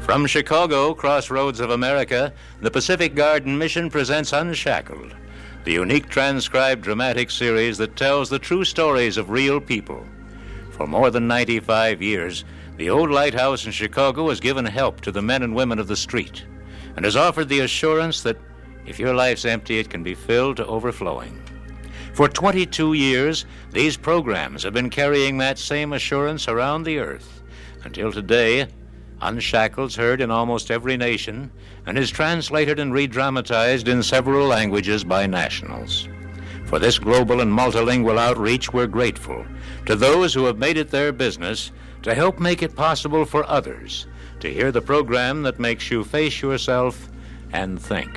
From Chicago, crossroads of America, the Pacific Garden Mission presents Unshackled, the unique transcribed dramatic series that tells the true stories of real people. For more than 95 years, the old lighthouse in Chicago has given help to the men and women of the street and has offered the assurance that if your life's empty, it can be filled to overflowing. For 22 years, these programs have been carrying that same assurance around the earth until today. Unshackled's heard in almost every nation and is translated and redramatized in several languages by nationals. For this global and multilingual outreach, we're grateful to those who have made it their business to help make it possible for others to hear the program that makes you face yourself and think.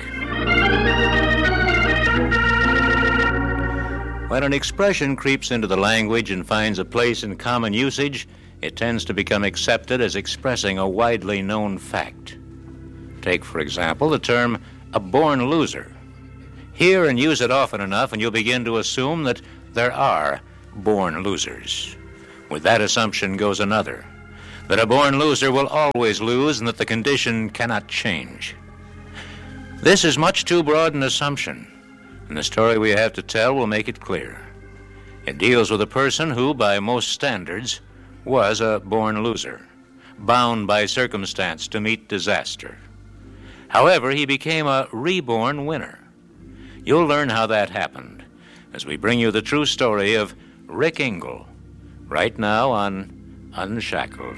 When an expression creeps into the language and finds a place in common usage, it tends to become accepted as expressing a widely known fact. Take, for example, the term a born loser. Hear and use it often enough, and you'll begin to assume that there are born losers. With that assumption goes another, that a born loser will always lose and that the condition cannot change. This is much too broad an assumption, and the story we have to tell will make it clear. It deals with a person who, by most standards, was a born loser, bound by circumstance to meet disaster. However, he became a reborn winner. You'll learn how that happened as we bring you the true story of Rick Engel, right now on Unshackled.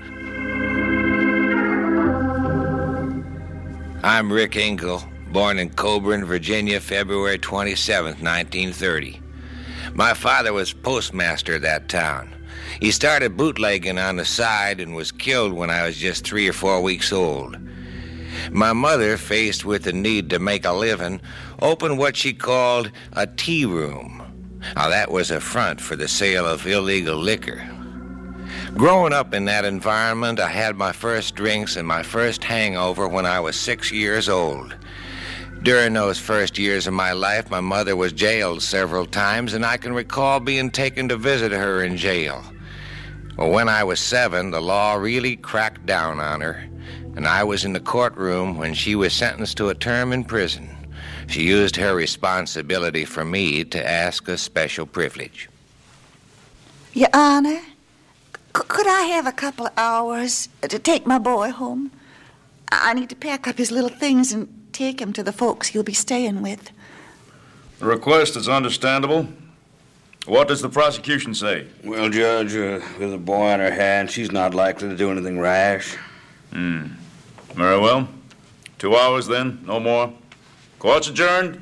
I'm Rick Engel, born in Coburn, Virginia, February 27th, 1930. My father was postmaster of that town. He started bootlegging on the side and was killed when I was just 3 or 4 weeks old. My mother, faced with the need to make a living, opened what she called a tea room. Now, that was a front for the sale of illegal liquor. Growing up in that environment, I had my first drinks and my first hangover when I was 6 years old. During those first years of my life, my mother was jailed several times, and I can recall being taken to visit her in jail. Well, when I was 7, the law really cracked down on her, and I was in the courtroom when she was sentenced to a term in prison. She used her responsibility for me to ask a special privilege. Your Honor, could I have a couple of hours to take my boy home? I need to pack up his little things and take him to the folks he'll be staying with. The request is understandable. What does the prosecution say? Well, Judge, with a boy on her hand, she's not likely to do anything rash. Very well. 2 hours then, no more. Court's adjourned.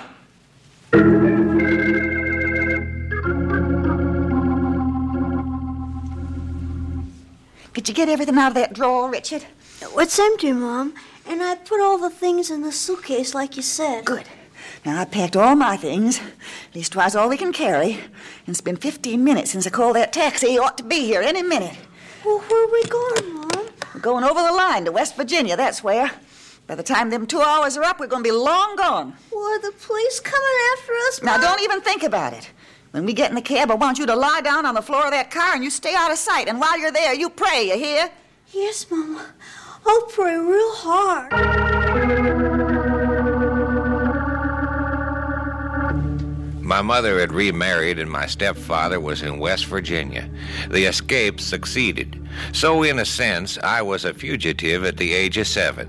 Did you get everything out of that drawer, Richard? It's empty, Mom, and I put all the things in the suitcase like you said. Good. Now, I packed all my things, leastwise all we can carry, and it's been 15 minutes since I called that taxi. He ought to be here any minute. Well, where are we going, Mom? We're going over the line to West Virginia, that's where. By the time them 2 hours are up, we're going to be long gone. Well, are the police coming after us, Mom? Now, Mom? don't even think about it. When we get in the cab, I want you to lie down on the floor of that car and you stay out of sight. And while you're there, you pray, you hear? Yes, Mom. I'll pray real hard. My mother had remarried and my stepfather was in West Virginia. The escape succeeded. So, in a sense, I was a fugitive at the age of 7.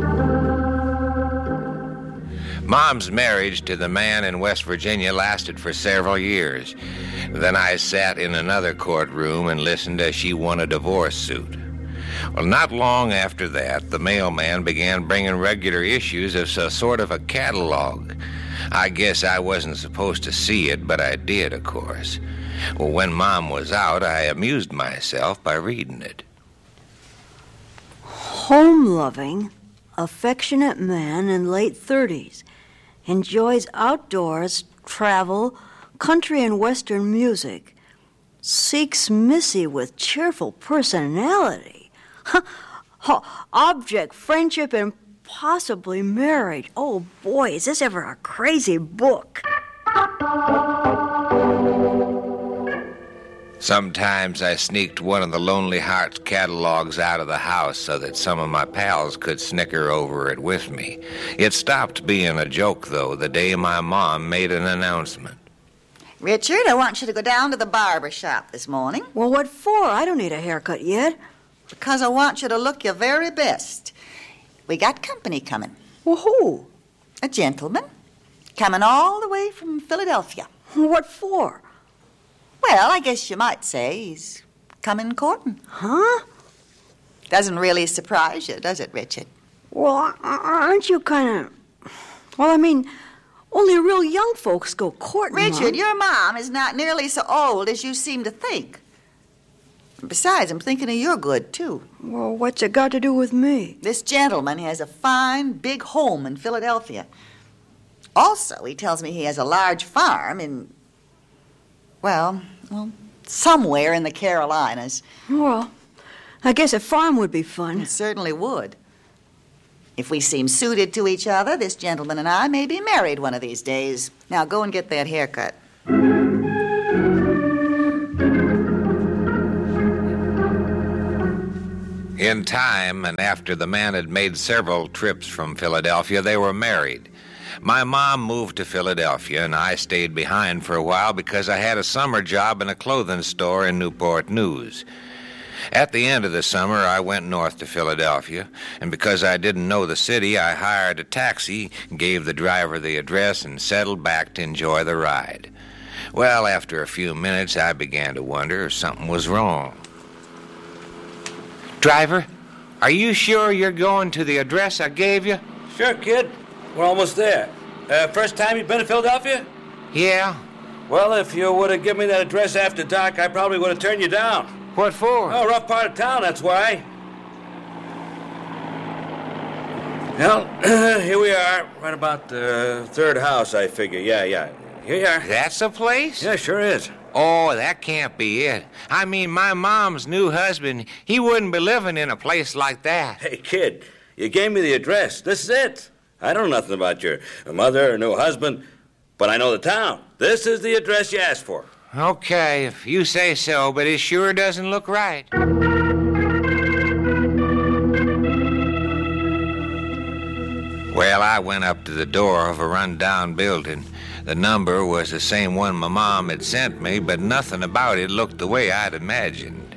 Mom's marriage to the man in West Virginia lasted for several years. Then I sat in another courtroom and listened as she won a divorce suit. Well, not long after that, the mailman began bringing regular issues of a sort of a catalog. I guess I wasn't supposed to see it, but I did, of course. Well, when Mom was out, I amused myself by reading it. Home-loving, affectionate man in late 30s. Enjoys outdoors, travel, country and western music. Seeks Missy with cheerful personality. Object, friendship, and possibly marriage. Oh, boy, is this ever a crazy book. Sometimes I sneaked one of the Lonely Hearts catalogs out of the house so that some of my pals could snicker over it with me. It stopped being a joke, though, the day my mom made an announcement. Richard, I want you to go down to the barber shop this morning. Well, what for? I don't need a haircut yet. Because I want you to look your very best. We got company coming. Well, who? A gentleman coming all the way from Philadelphia. What for? Well, I guess you might say he's coming courting. Huh? Doesn't really surprise you, does it, Richard? Well, aren't you kind of... Well, I mean, only real young folks go courting, Richard, Mom. your mom is not nearly so old as you seem to think. Besides, I'm thinking of your good, too. Well, what's it got to do with me? This gentleman has a fine, big home in Philadelphia. Also, he tells me he has a large farm in, well, somewhere in the Carolinas. Well, I guess a farm would be fun. It certainly would. If we seem suited to each other, this gentleman and I may be married one of these days. Now, go and get that haircut. In time, and after the man had made several trips from Philadelphia, they were married. My mom moved to Philadelphia, and I stayed behind for a while because I had a summer job in a clothing store in Newport News. At the end of the summer, I went north to Philadelphia, and because I didn't know the city, I hired a taxi, gave the driver the address, and settled back to enjoy the ride. Well, after a few minutes, I began to wonder if something was wrong. Driver, are you sure you're going to the address I gave you? Sure, kid. We're almost there. First time you've been to Philadelphia? Yeah. Well, if you would have given me that address after dark, I probably would have turned you down. What for? Oh, rough part of town, that's why. Well, here we are, right about the third house, I figure. Yeah. Here you are. That's the place? Yeah, sure is. Oh, that can't be it. I mean, my mom's new husband, he wouldn't be living in a place like that. Hey, kid, you gave me the address. This is it. I don't know nothing about your mother or new husband, but I know the town. This is the address you asked for. Okay, if you say so, but it sure doesn't look right. Well, I went up to the door of a run-down building. The number was the same one my mom had sent me, but nothing about it looked the way I'd imagined.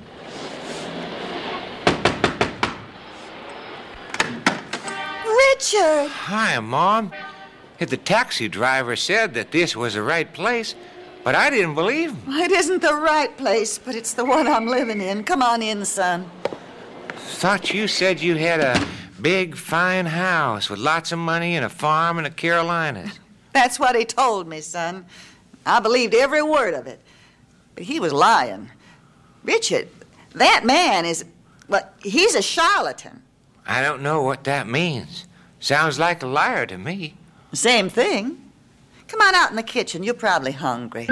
Richard! Hi, Mom. The taxi driver said that this was the right place, but I didn't believe him. It isn't the right place, but it's the one I'm living in. Come on in, son. Thought you said you had a big, fine house with lots of money and a farm in the Carolinas. That's what he told me, son. I believed every word of it. But he was lying. Richard, that man is, well, he's a charlatan. I don't know what that means. Sounds like a liar to me. Same thing. Come on out in the kitchen. You're probably hungry.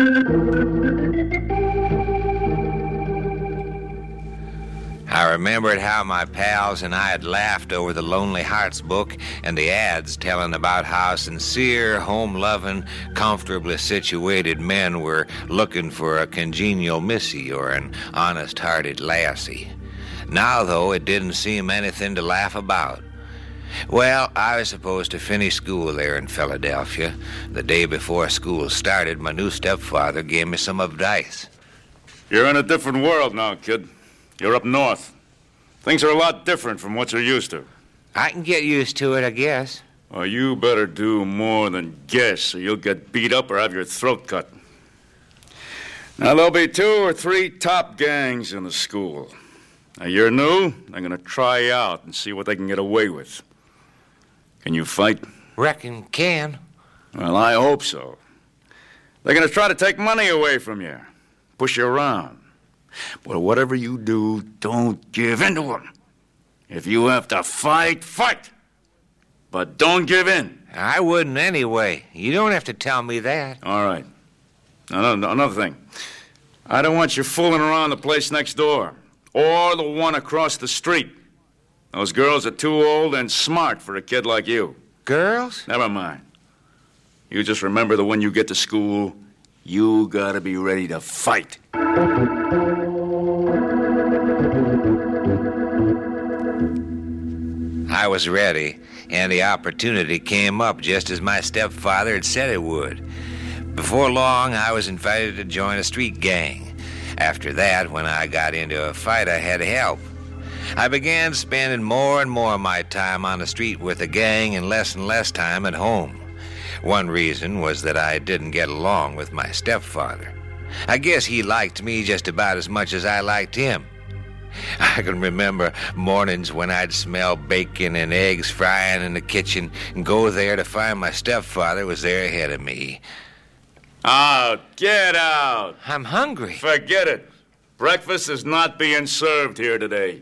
I remembered how my pals and I had laughed over the Lonely Hearts book and the ads telling about how sincere, home-loving, comfortably situated men were looking for a congenial missy or an honest-hearted lassie. Now, though, it didn't seem anything to laugh about. Well, I was supposed to finish school there in Philadelphia. The day before school started, my new stepfather gave me some advice. You're in a different world now, kid. You're up north. Things are a lot different from what you're used to. I can get used to it, I guess. Well, you better do more than guess, or you'll get beat up or have your throat cut. Now, there'll be 2 or 3 top gangs in the school. Now, you're new. They're going to try you out and see what they can get away with. Can you fight? Reckon can. Well, I hope so. They're going to try to take money away from you, push you around. But whatever you do, don't give in to them. If you have to fight, fight. But don't give in. I wouldn't anyway. You don't have to tell me that. All right. Another thing. I don't want you fooling around the place next door or the one across the street. Those girls are too old and smart for a kid like you. Girls? Never mind. You just remember that when you get to school, you gotta be ready to fight. I was ready, and the opportunity came up just as my stepfather had said it would. Before long, I was invited to join a street gang. After that, when I got into a fight, I had help. I began spending more and more of my time on the street with the gang and less time at home. One reason was that I didn't get along with my stepfather. I guess he liked me just about as much as I liked him. I can remember mornings when I'd smell bacon and eggs frying in the kitchen and go there to find my stepfather was there ahead of me. Out! Get out! I'm hungry. Forget it. Breakfast is not being served here today.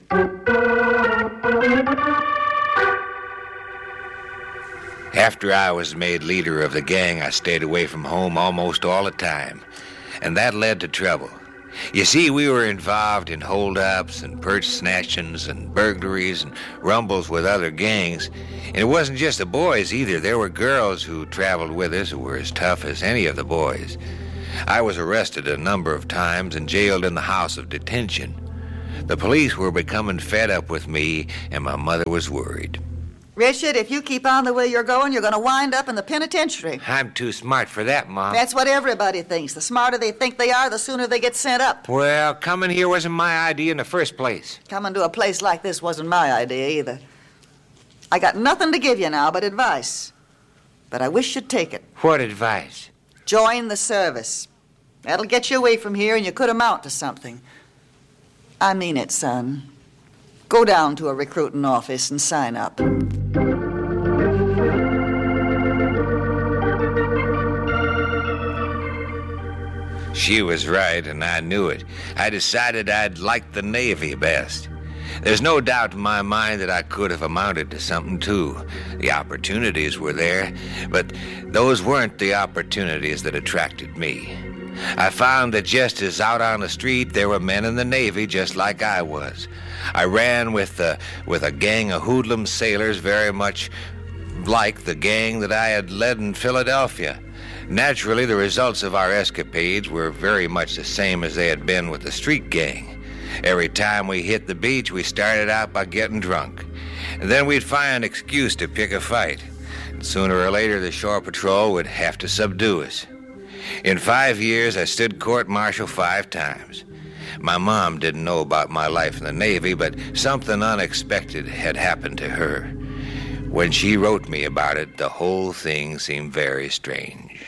After I was made leader of the gang, I stayed away from home almost all the time, and that led to trouble. You see, we were involved in hold-ups and purse snatchings and burglaries and rumbles with other gangs. And it wasn't just the boys either. There were girls who traveled with us who were as tough as any of the boys. I was arrested a number of times and jailed in the house of detention. The police were becoming fed up with me, and my mother was worried. Richard, if you keep on the way you're going to wind up in the penitentiary. I'm too smart for that, Mom. That's what everybody thinks. The smarter they think they are, the sooner they get sent up. Well, coming here wasn't my idea in the first place. Coming to a place like this wasn't my idea either. I got nothing to give you now but advice. But I wish you'd take it. What advice? Join the service. That'll get you away from here and you could amount to something. I mean it, son. Go down to a recruiting office and sign up. She was right, and I knew it. I decided I'd like the Navy best. There's no doubt in my mind that I could have amounted to something, too. The opportunities were there, but those weren't the opportunities that attracted me. I found that just as out on the street, there were men in the Navy just like I was. I ran with a gang of hoodlum sailors very much like the gang that I had led in Philadelphia. Naturally, the results of our escapades were very much the same as they had been with the street gang. Every time we hit the beach, we started out by getting drunk. And then we'd find an excuse to pick a fight. And sooner or later, the shore patrol would have to subdue us. In 5 years, I stood court-martial 5 times. My mom didn't know about my life in the Navy, but something unexpected had happened to her. When she wrote me about it, the whole thing seemed very strange.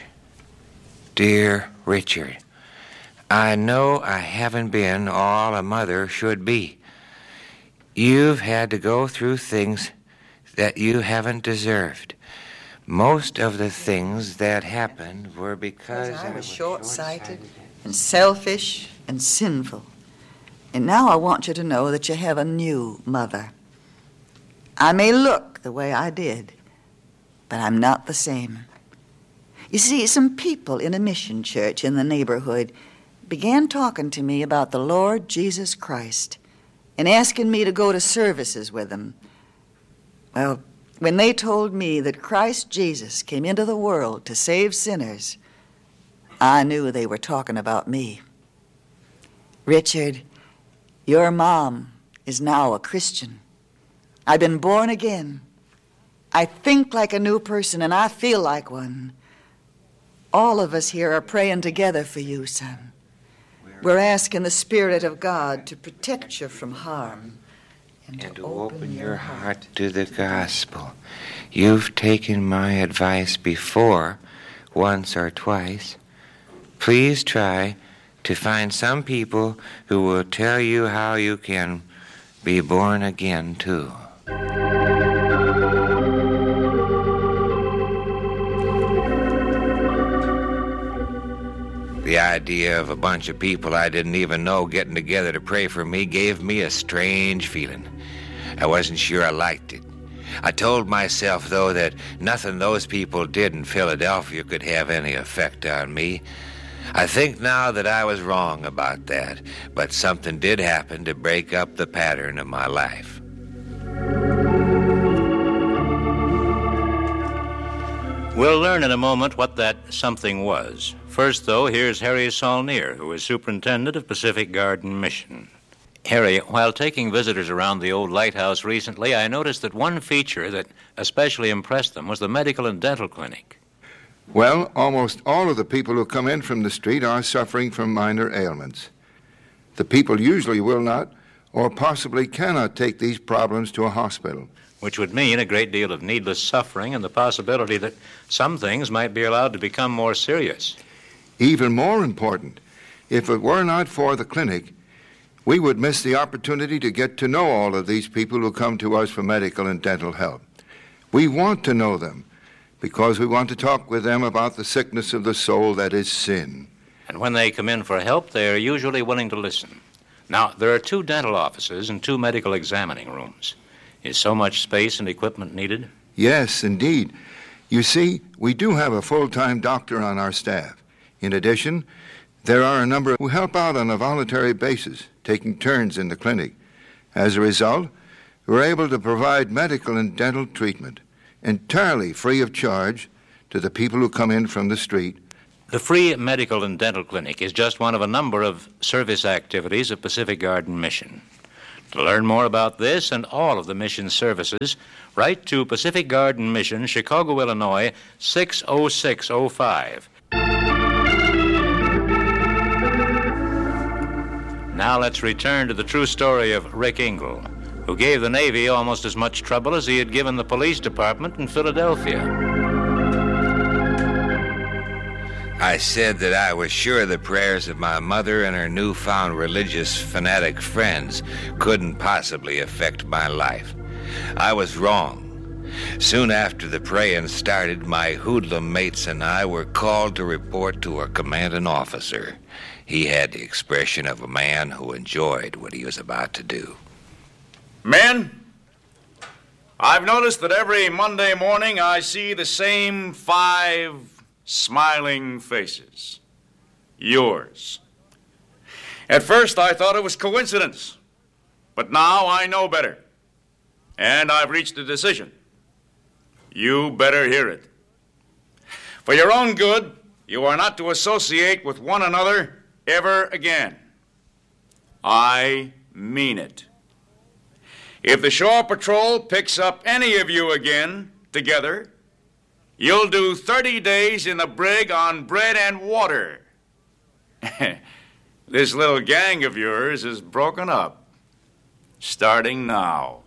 Dear Richard, I know I haven't been all a mother should be. You've had to go through things that you haven't deserved. Most of the things that happened were because I was short-sighted and selfish and sinful. And now I want you to know that you have a new mother. I may look the way I did, but I'm not the same. You see, some people in a mission church in the neighborhood began talking to me about the Lord Jesus Christ and asking me to go to services with them. Well, when they told me that Christ Jesus came into the world to save sinners, I knew they were talking about me. Richard, your mom is now a Christian. I've been born again. I think like a new person, and I feel like one. All of us here are praying together for you, son. We're asking the Spirit of God to protect you from harm and to open your heart to the gospel. You've taken my advice before, once or twice. Please try to find some people who will tell you how you can be born again, too. The idea of a bunch of people I didn't even know getting together to pray for me gave me a strange feeling. I wasn't sure I liked it. I told myself, though, that nothing those people did in Philadelphia could have any effect on me. I think now that I was wrong about that, but something did happen to break up the pattern of my life. We'll learn in a moment what that something was. First, though, here's Harry Saulnier, who is superintendent of Pacific Garden Mission. Harry, while taking visitors around the old lighthouse recently, I noticed that one feature that especially impressed them was the medical and dental clinic. Well, almost all of the people who come in from the street are suffering from minor ailments. The people usually will not or possibly cannot take these problems to a hospital. Which would mean a great deal of needless suffering and the possibility that some things might be allowed to become more serious. Even more important, if it were not for the clinic, we would miss the opportunity to get to know all of these people who come to us for medical and dental help. We want to know them because we want to talk with them about the sickness of the soul that is sin. And when they come in for help, they are usually willing to listen. Now, there are 2 dental offices and 2 medical examining rooms. Is so much space and equipment needed? Yes, indeed. You see, we do have a full-time doctor on our staff. In addition, there are a number who help out on a voluntary basis, taking turns in the clinic. As a result, we're able to provide medical and dental treatment entirely free of charge to the people who come in from the street. The free medical and dental clinic is just one of a number of service activities of Pacific Garden Mission. To learn more about this and all of the mission services, write to Pacific Garden Mission, Chicago, Illinois, 60605. Now let's return to the true story of Rick Engel, who gave the Navy almost as much trouble as he had given the police department in Philadelphia. I said that I was sure the prayers of my mother and her newfound religious fanatic friends couldn't possibly affect my life. I was wrong. Soon after the praying started, my hoodlum mates and I were called to report to our commanding officer. He had the expression of a man who enjoyed what he was about to do. Men, I've noticed that every Monday morning I see the same 5 smiling faces. Yours. At first I thought it was coincidence, but now I know better. And I've reached a decision. You better hear it. For your own good, you are not to associate with one another ever again. I mean it. If the shore patrol picks up any of you again together, you'll do 30 days in the brig on bread and water. This little gang of yours is broken up. Starting now.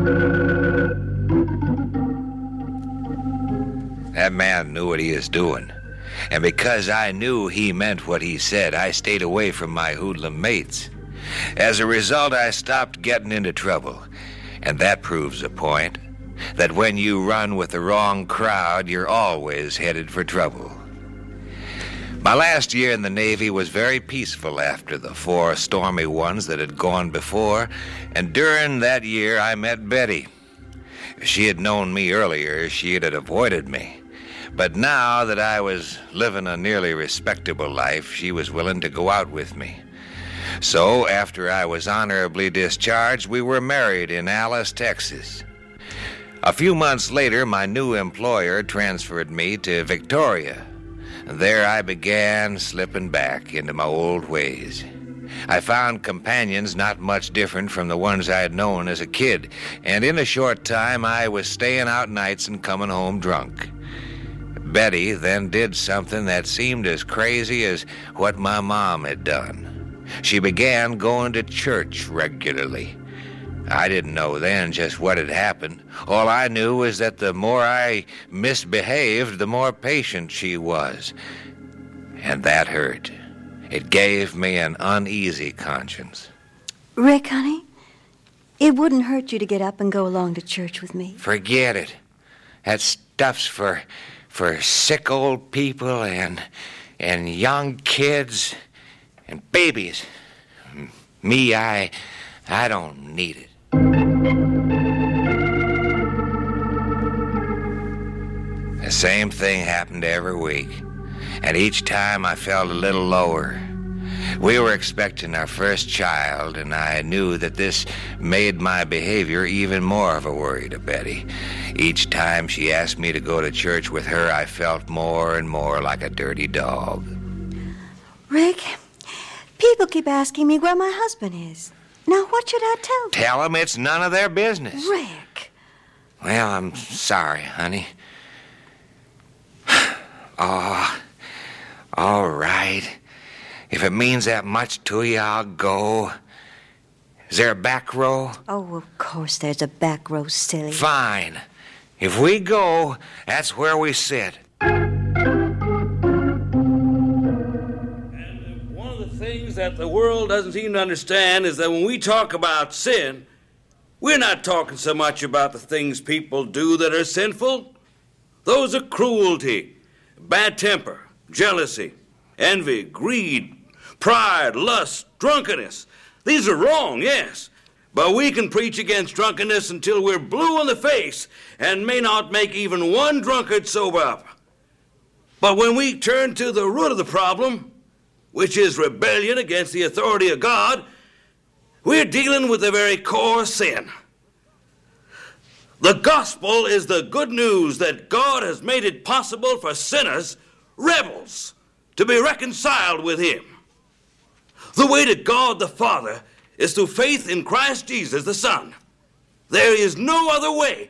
That man knew what he was doing. And because I knew he meant what he said, I stayed away from my hoodlum mates. As a result, I stopped getting into trouble. And that proves a point. That when you run with the wrong crowd, you're always headed for trouble. My last year in the Navy was very peaceful after the 4 stormy ones that had gone before, and during that year I met Betty. If she had known me earlier, she'd have avoided me. But now that I was living a nearly respectable life, she was willing to go out with me. So, after I was honorably discharged, we were married in Alice, Texas. A few months later, my new employer transferred me to Victoria. There I began slipping back into my old ways. I found companions not much different from the ones I had known as a kid, and in a short time I was staying out nights and coming home drunk. Betty then did something that seemed as crazy as what my mom had done. She began going to church regularly. I didn't know then just what had happened. All I knew was that the more I misbehaved, the more patient she was. And that hurt. It gave me an uneasy conscience. Rick, honey, it wouldn't hurt you to get up and go along to church with me. Forget it. That stuff's for sick old people and young kids and babies. Me, I don't need it. The same thing happened every week, and each time I felt a little lower. We were expecting our first child, and I knew that this made my behavior even more of a worry to Betty. Each time she asked me to go to church with her, I felt more and more like a dirty dog. Rick, people keep asking me where my husband is. Now, what should I tell them? Tell them it's none of their business. Rick. Well, I'm sorry, honey. Oh, all right. If it means that much to you, I'll go. Is there a back row? Oh, of course there's a back row, silly. Fine. If we go, that's where we sit. And one of the things that the world doesn't seem to understand is that when we talk about sin, we're not talking so much about the things people do that are sinful. Those are cruelty, bad temper, jealousy, envy, greed, pride, lust, drunkenness. These are wrong, yes. But we can preach against drunkenness until we're blue in the face and may not make even one drunkard sober up. But when we turn to the root of the problem, which is rebellion against the authority of God, we're dealing with the very core sin. The gospel is the good news that God has made it possible for sinners, rebels, to be reconciled with Him. The way to God the Father is through faith in Christ Jesus the Son. There is no other way